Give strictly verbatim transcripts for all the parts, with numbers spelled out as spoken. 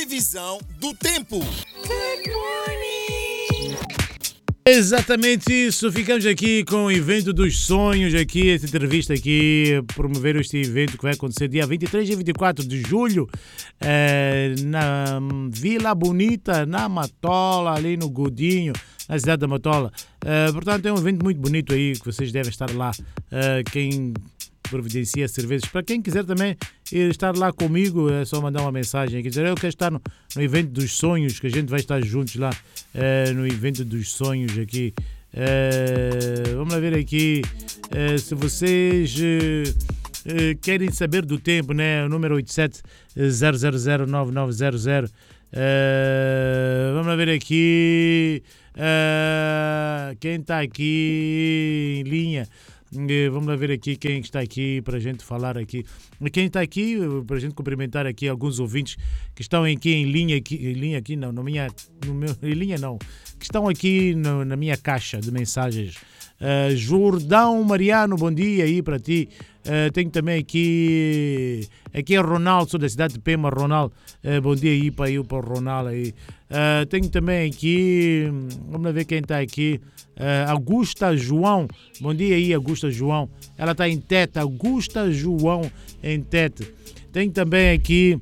Previsão do tempo. Good morning. Exatamente isso, ficamos aqui com o evento dos sonhos aqui, essa entrevista aqui, promover este evento que vai acontecer dia vinte e três e vinte e quatro de julho é, na Vila Bonita, na Matola, ali no Godinho, na cidade da Matola. É, portanto é um evento muito bonito aí, que vocês devem estar lá, é, quem providencia cervejas. Para quem quiser também estar lá comigo, é só mandar uma mensagem aqui, dizer eu quero estar no, no evento dos sonhos, que a gente vai estar juntos lá é, no evento dos sonhos aqui. É, vamos lá ver aqui é, se vocês é, querem saber do tempo, né? O número oito sete zero zero zero nove nove zero zero. É, vamos lá ver aqui é, quem está aqui em linha. Vamos lá ver aqui quem está aqui para a gente falar aqui. Quem está aqui, para a gente cumprimentar aqui alguns ouvintes que estão aqui em linha, aqui, em linha aqui não, no minha, no meu, em linha não, que estão aqui no, na minha caixa de mensagens. Uh, Jordão Mariano, bom dia aí para ti. Uh, tenho também aqui, aqui é Ronaldo, sou da cidade de Pema, Ronaldo. Uh, bom dia aí para, aí para o Ronaldo aí. Uh, tenho também aqui, vamos lá ver quem está aqui. Uh, Augusta João, bom dia aí, Augusta João. Ela está em Tete, Augusta João em Tete. Tenho também aqui,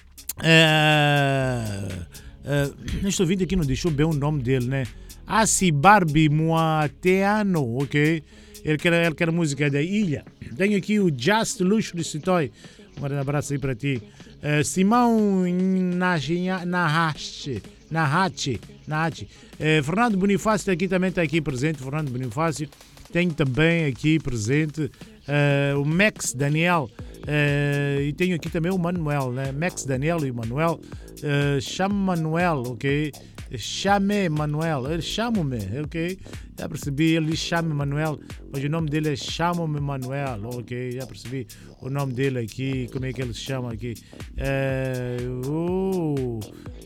uh, uh, estou ouvindo aqui, não deixou bem o nome dele, né? Asi Barbie Moateano, ok? Ele quer, ele quer música da ilha. Tenho aqui o Just Luxo de Sitoy. Um abraço aí para ti. Uh, Simão Nahache. Nahache. Nahache. Uh, Fernando Bonifácio aqui, também está aqui presente. Fernando Bonifácio. Tenho também aqui presente uh, o Max Daniel. Uh, e tenho aqui também o Manuel, né? Max Daniel e o Manuel. Uh, chama Manuel, ok? Chame Manuel, ele chama-me, ok? Já percebi, ele chama Manuel, mas o nome dele é Chama-me Manuel, ok? Já percebi o nome dele aqui, como é que ele se chama aqui. É, oh,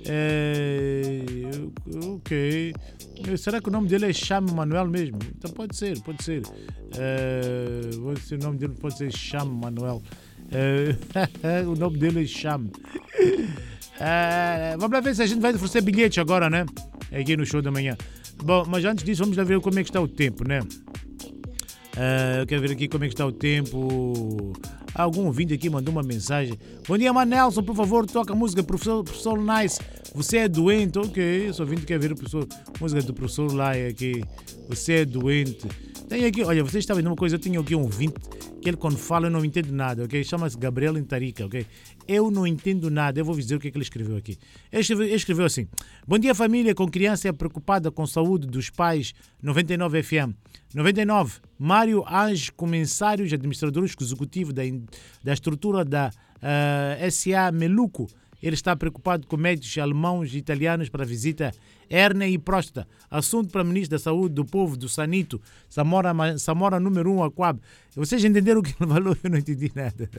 é, ok. Será que o nome dele é Chame Manuel mesmo? Então pode ser, pode ser. É, o nome dele pode ser Chame Manuel. É, o nome dele é Chame. Uh, vamos lá ver se a gente vai oferecer bilhetes agora, né? Aqui no show da manhã. Bom, mas antes disso, vamos lá ver como é que está o tempo, né? Uh, eu quero ver aqui como é que está o tempo. Algum ouvinte aqui mandou uma mensagem. Bom dia, Manelson, por favor, toca a música Professor, professor Nice. Você é doente, ok. Esse ouvinte quer ver a professor, música do professor lá aqui. Você é doente. Tem aqui, olha, vocês estão vendo uma coisa, eu tenho aqui um ouvinte que ele quando fala eu não entendo nada, ok? Chama-se Gabriel Intarica, ok? Eu não entendo nada, eu vou dizer o que é que ele escreveu aqui. Ele escreveu, ele escreveu assim: bom dia, família com criança preocupada com a saúde dos pais, noventa e nove F M. noventa e nove, Mário Ange, comissário administrador executivo da, da estrutura da uh, S A Meluco. Ele está preocupado com médicos alemãos e italianos para a visita hérnia e próstata. Assunto para o Ministro da Saúde do Povo, do Sanito, Samora, Samora número um, Aquab. Vocês entenderam o que ele falou? Eu não entendi nada.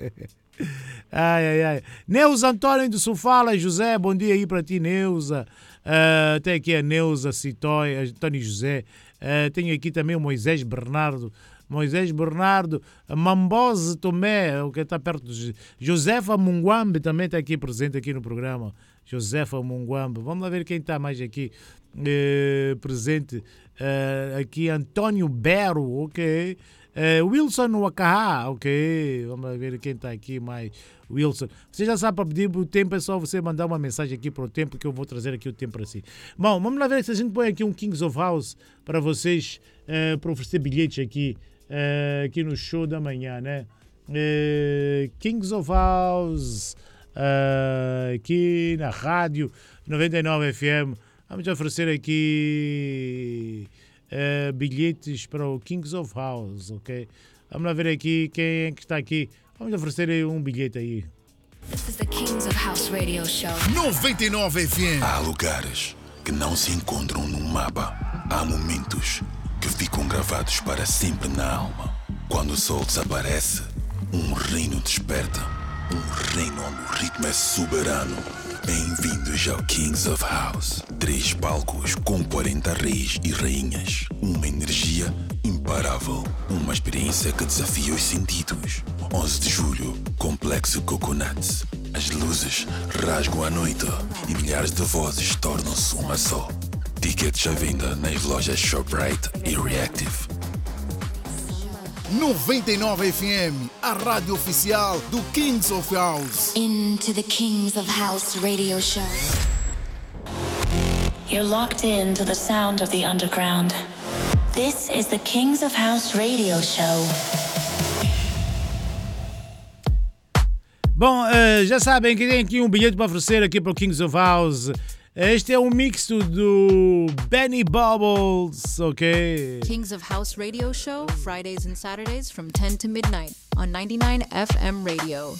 Ai, ai, ai. Neuza Antônio do Sofala, José, bom dia aí para ti, Neuza. Uh, tem aqui a Neuza Citói, Antônio José. Uh, tenho aqui também o Moisés Bernardo. Moisés Bernardo, Mambose Tomé, o que está perto de Josefa Munguambe, também está aqui presente aqui no programa. Josefa Munguambe. Vamos lá ver quem está mais aqui eh, presente. Eh, aqui Antônio Bero, ok. Eh, Wilson Wakaha, ok. Vamos lá ver quem está aqui mais. Wilson. Você já sabe, para pedir o tempo é só você mandar uma mensagem aqui para o tempo que eu vou trazer aqui o tempo para si. Bom, vamos lá ver se a gente põe aqui um Kings of House para vocês, eh, para oferecer bilhetes aqui. Uh, aqui no show da manhã, né? Uh, Kings of House, uh, aqui na rádio noventa e nove F M. Vamos oferecer aqui uh, bilhetes para o Kings of House, ok? Vamos lá ver aqui quem é que está aqui. Vamos oferecer aí um bilhete aí. This is the Kings of House Radio Show. noventa e nove F M. Há lugares que não se encontram no mapa. Há momentos que ficam gravados para sempre na alma. Quando o sol desaparece, um reino desperta. Um reino onde o ritmo é soberano. Bem-vindos ao Kings of House. Três palcos com quarenta reis e rainhas. Uma energia imparável. Uma experiência que desafia os sentidos. onze de julho, Complexo Coconuts. As luzes rasgam a noite e milhares de vozes tornam-se uma só. Tickets à venda nas lojas ShopRite e Reactive. noventa e nove F M, a rádio oficial do Kings of House. Into the Kings of House radio show. You're locked into the sound of the underground. This is the Kings of House radio show. Bom, uh, já sabem que tem aqui um bilhete para oferecer aqui para o Kings of House. Este é um mixto do Benny Bubbles, ok? Kings of House radio show, Fridays and Saturdays from ten to midnight on ninety-nine F M radio.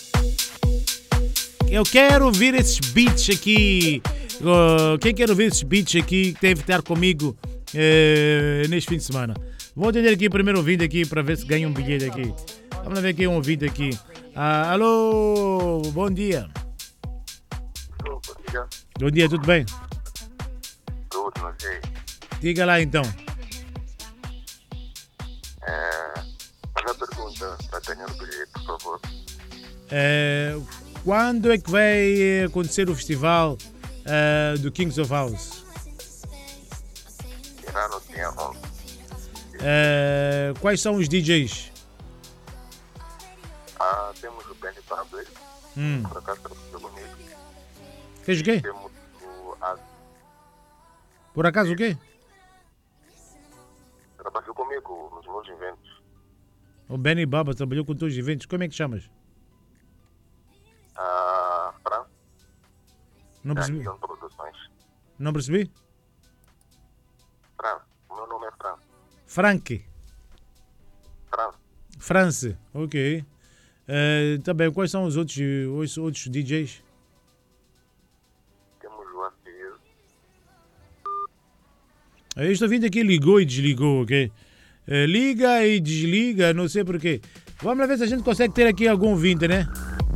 Eu quero ouvir esses beats aqui. Uh, quem quer ouvir esses beats aqui deve estar comigo uh, neste fim de semana. Vou atender aqui o primeiro ouvido aqui para ver se ganha um bilhete aqui. Vamos ver aqui um ouvido aqui. Uh, alô, bom dia. Bom dia. Bom dia, tudo bem? Tudo, não sei. Diga lá então. É, uma pergunta para ter o bilhete, por favor. Uh, quando é que vai acontecer o festival uh, do Kings of House? Será no dia onze. Uh, quais são os D Js? Ah, temos o Benny Bubbles, Hum. por acaso trabalhou comigo. Fez o quê? Temos o Az, Por acaso o quê? trabalhou comigo nos meus eventos. O Benny Baba trabalhou com todos os eventos. Como é que te chamas? A Fran, Não da percebi. Ion Produções. Não percebi? Fran, o meu nome é Fran. Frank. Fran, France. Ok. Uh, tá bem. Quais são os outros, os outros D Js? temos o Afir, Eu estou vindo aqui, ligou e desligou, ok? Uh, liga e desliga, não sei porquê. Vamos lá ver se a gente consegue ter aqui algum ouvinte, né?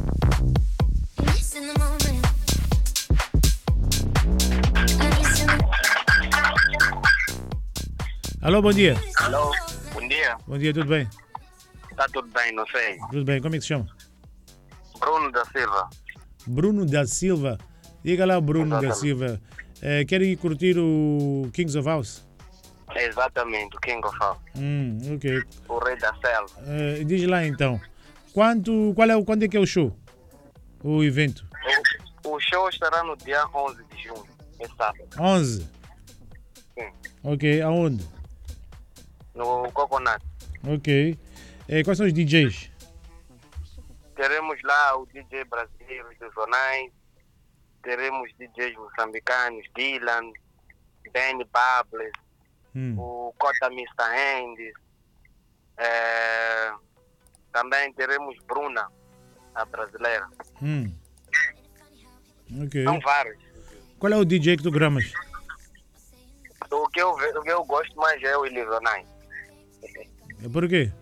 Alô, bom dia. Alô, bom dia. Bom dia, tudo bem? Está tudo bem, não sei. Tudo bem, como é que se chama? Bruno da Silva. Bruno da Silva. Diga lá, Bruno da Exatamente. Silva. Uh, querem ir curtir o Kings of House? Exatamente, o King of House. Hum, ok. O rei da selva. Uh, diz lá então. Quanto, qual é, o- quando é que é o show? O evento? O, o show estará no dia onze de junho, é sábado. onze? Sim. Ok, aonde? No Coconut. Ok. Eh, quais são os D Js? Teremos lá o D J brasileiro dos Zonais, teremos D Js moçambicanos, Dylan, Benny Bubbles, Hum. o Cota mister Hands, é, também teremos Bruna, a brasileira. Hum. Ok. São vários. Qual é o D J que tu gramas? O que eu, ve- o que eu gosto mais é o Ilizonai. É por quê?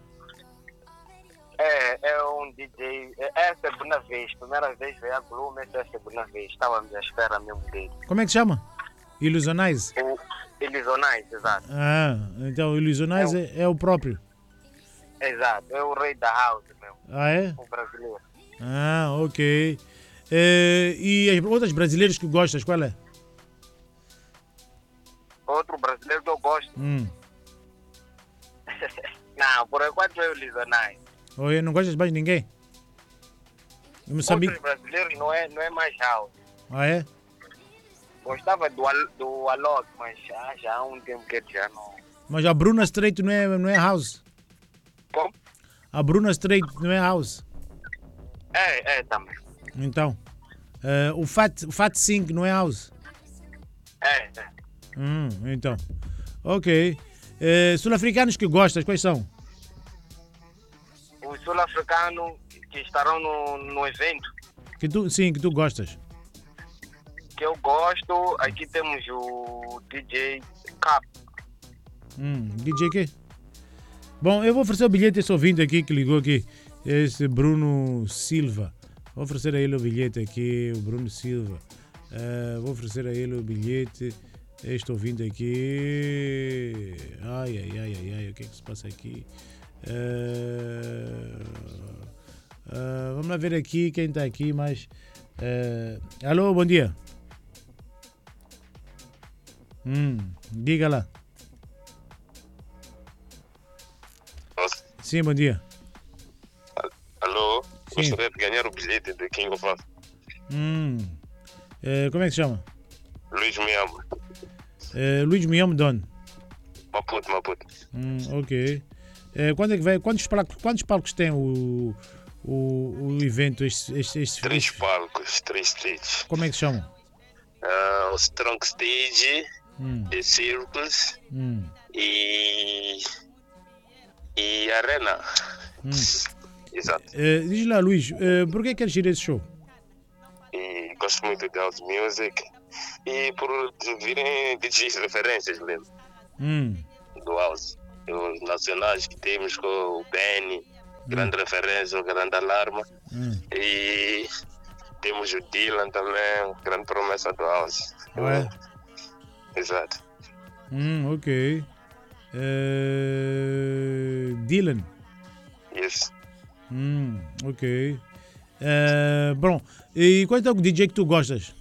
É, é um D J, é, é a segunda vez, primeira vez veio a Globo, essa é a segunda vez, estávamos à espera mesmo dele. Como é que chama? Illusionize? O Ilizonai, exato. Ah, então o Illusionize é, é o próprio. Exato, é o rei da house, meu, Ah, é? o brasileiro. Ah, ok. Eh, e as outras brasileiras que gostas, qual é? Outro brasileiro que eu gosto, Hum. não, por enquanto é o Lizonai. Ou eu não gostas mais de ninguém? Em Moçambique? Outros brasileiros não é, não é mais house. Ah, é? Gostava do, Al- do Alok, mas já, já há um tempo que ele já não... Mas a Bruna Strait não é, não é house. Como? A Bruna Strait não é house. É, é também. Então. eh, o Fat, o Fat Sink não é house. É, é. Hum, então. Ok. Eh, sul-africanos que gostas, quais são? Os sul-africanos que estarão no, no evento, Que tu, sim, que tu gostas. que eu gosto, aqui temos o D J Cap. Hum, D J quê? Bom, eu vou oferecer o bilhete a esse ouvinte aqui que ligou aqui. Esse Bruno Silva. Vou oferecer a ele o bilhete aqui, o Bruno Silva. Eh, vou oferecer a ele o bilhete. Este ouvinte aqui. Ai, ai, ai, ai, ai. O que é que se passa aqui? Eh, Uh, vamos lá ver aqui quem está aqui, mas... Uh, alô, bom dia. Hum, diga lá. Sim, bom dia. Alô, Sim. gostaria de ganhar o bilhete de King of House. Hum. Uh, como é que se chama? Luís Miamo, Uh, Luís Miamo Don. Maputo, Maputo. Hum, ok. Uh, quando é que vai? Quantos palcos, quantos palcos tem o, o, o evento? Este, este, este, Três este- palcos, três stages. Como é que se chama? Ah, o Strong Stage, Hum, The Circles hum, e. e Arena. hum. Exato. Uh, diz lá, Luís, uh, por que queres ir a esse show? E gosto muito de house music e por virem D Js referências mesmo Hum, do house. Os nacionais que temos com o Benny, grande referência, o grande alarma. hum. E temos o Dylan também, grande promessa do house. Ah, é? Exato. Hum, ok. Uh, Dylan. Isso. Hum, ok. Uh, bom, e qual é o D J que tu gostas?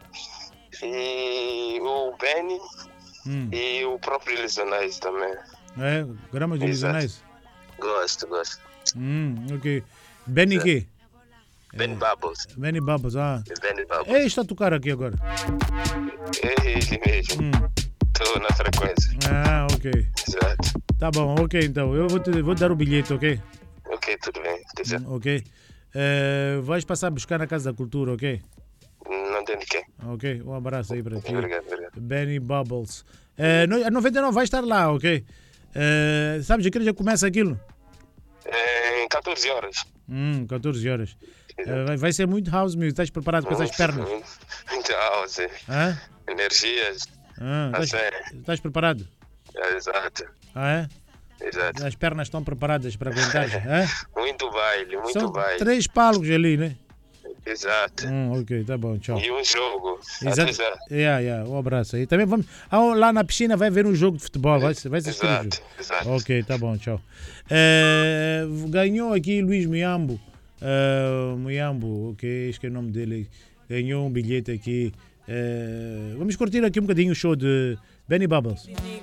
E o Benny Hum, e o próprio Lisonais também. é? Grama de Exato. Lisonais? Gosto, gosto. Hum, ok. Benny quê? Benny Bubbles. Benny Bubbles, ah. Benny Bubbles. Ei, está a tocar aqui agora. É ele mesmo. Hum. Estou na frequência. Ah, ok. Exato. Tá bom, ok então. Eu vou te, vou te dar o bilhete, ok? Ok, tudo bem. Até já. Ok. Uh, vais passar a buscar na Casa da Cultura, ok? Não tem de quê. Ok, um abraço aí para ti. Obrigado, obrigado. Benny Bubbles. Uh, no- a noventa e nove vai estar lá, ok? Uh, sabes, a que hora já começa aquilo? É, em catorze horas. Hum, catorze horas. Uh, vai, vai ser muito house music. Estás preparado com essas pernas? Muito house. Hã? Energias. Ah, A estás, sério. estás preparado? É, exato. Ah, é? Exato. As pernas estão preparadas para aguentar? Hã? Muito baile, muito São baile. três palcos ali, né? Exato. Hum, ok, tá bom, tchau. E um jogo. Exato. Até já. Yeah, yeah, um abraço aí. Também vamos. Ah, lá na piscina vai haver um jogo de futebol. Vai, vai assistir o jogo. Exato, exato. Ok, tá bom, tchau. Eh, ganhou aqui Luís Miambo. Uh, Miambo, ok, acho que é o nome dele. Ganhou um bilhete aqui. Eh, vamos curtir aqui um bocadinho o show de Benny Bubbles.